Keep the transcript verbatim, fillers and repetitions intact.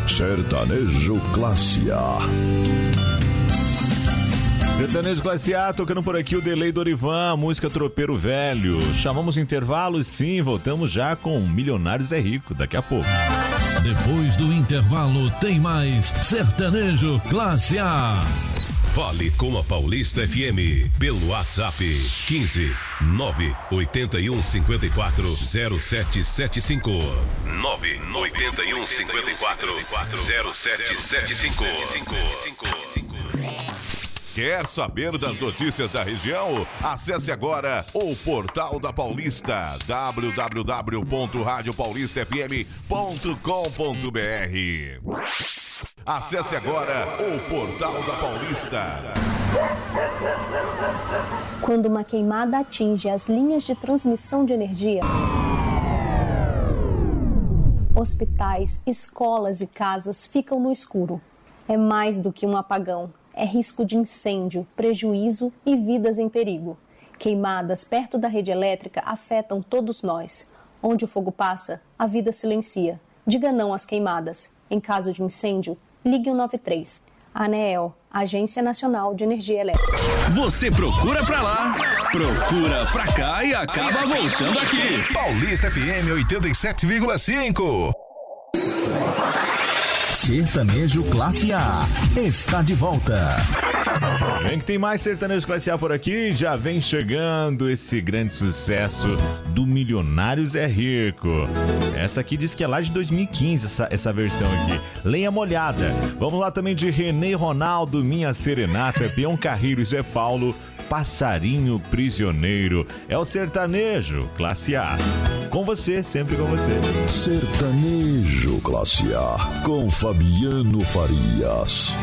Sertanejo Classe A. Sertanejo Classe A, tocando por aqui o delay do Orivan, música Tropeiro Velho. Chamamos intervalo, sim, voltamos já com Milionários é Rico, daqui a pouco. Depois do intervalo tem mais Sertanejo Classe A. Fale com a Paulista F M pelo WhatsApp quinze nove oito um cinco quatro zero sete sete cinco. nove oito um cinco quatro zero sete sete cinco. Quer saber das notícias da região? Acesse agora o Portal da Paulista, w w w ponto rádio paulista f m ponto com ponto b r. Acesse agora o Portal da Paulista. Quando uma queimada atinge as linhas de transmissão de energia, hospitais, escolas e casas ficam no escuro. É mais do que um apagão. É risco de incêndio, prejuízo e vidas em perigo. Queimadas perto da rede elétrica afetam todos nós. Onde o fogo passa, a vida silencia. Diga não às queimadas. Em caso de incêndio, ligue um nove três. ANEEL, Agência Nacional de Energia Elétrica. Você procura pra lá, procura pra cá e acaba voltando aqui. Paulista F M oitenta e sete vírgula cinco. Sertanejo Classe A está de volta. Vem que tem mais Sertanejo Classe A por aqui. Já vem chegando esse grande sucesso do Milionários é Rico. Essa aqui diz que é lá de dois mil e quinze, essa, essa versão aqui. Lenha Molhada. Vamos lá também de Renê Ronaldo, Minha Serenata, Peão Carreiro e Zé Paulo, Passarinho Prisioneiro. É o Sertanejo Classe A. Com você, sempre com você. Sertanejo Classe A, com Fabiano Farias.